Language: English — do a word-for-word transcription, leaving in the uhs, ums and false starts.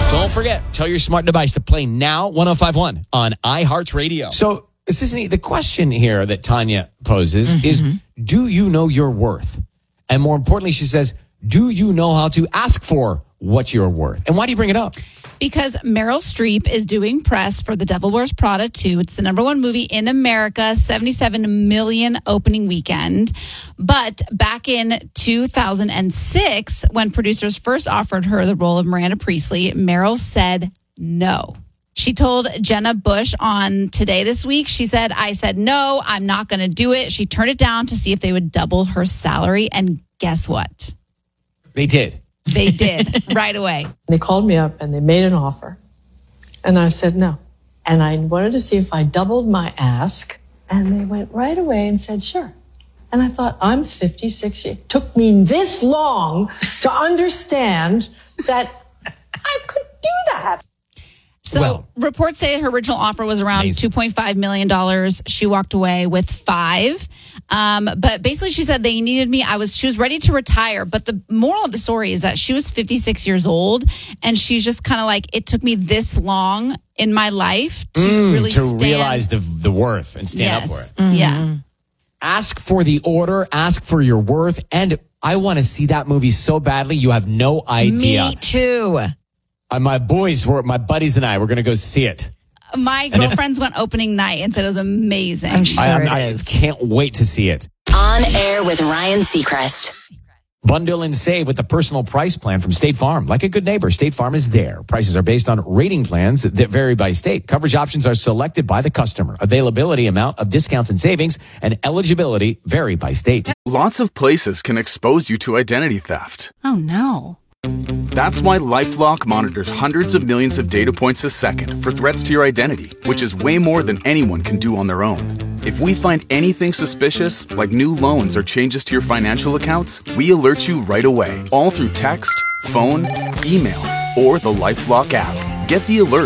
Don't forget, tell your smart device to play Now one oh five point one on iHeartRadio. So, this isn't the question here that Tanya poses mm-hmm. is, do you know your worth? And more importantly, she says, do you know how to ask for what you're worth? And why do you bring it up? Because Meryl Streep is doing press for The Devil Wears Prada two. It's the number one movie in America, seventy-seven million opening weekend. But back in two thousand six, when producers first offered her the role of Miranda Priestley, Meryl said no. She told Jenna Bush on Today this week, she said, I said, no, I'm not going to do it. She turned it down to see if they would double her salary. And guess what? They did. They did right away. They called me up and they made an offer. And I said no. And I wanted to see if I doubled my ask. And they went right away and said, sure. And I thought, I'm fifty-six years. It took me this long to understand that I could do that. So well, reports say her original offer was around amazing. two point five million dollars. She walked away with five. Um, but basically she said they needed me. I was, she was ready to retire. But the moral of the story is that she was fifty-six years old and she's just kind of like, it took me this long in my life to mm, really to stand. realize the the worth and stand yes. up for it. Mm-hmm. Yeah. Ask for the order, ask for your worth. And I want to see that movie so badly. You have no idea. Me too. Uh, my boys were, my buddies and I were going to go see it. My girlfriends went opening night and said it was amazing. I'm sure I, it I, is. I can't wait to see it. On Air with Ryan Seacrest. Bundle and save with the personal price plan from State Farm. Like a good neighbor, State Farm is there. Prices are based on rating plans that vary by state. Coverage options are selected by the customer. Availability, amount of discounts and savings, and eligibility vary by state. Lots of places can expose you to identity theft. Oh, no. That's why LifeLock monitors hundreds of millions of data points a second for threats to your identity, which is way more than anyone can do on their own. If we find anything suspicious, like new loans or changes to your financial accounts, we alert you right away, all through text, phone, email, or the LifeLock app. Get the alert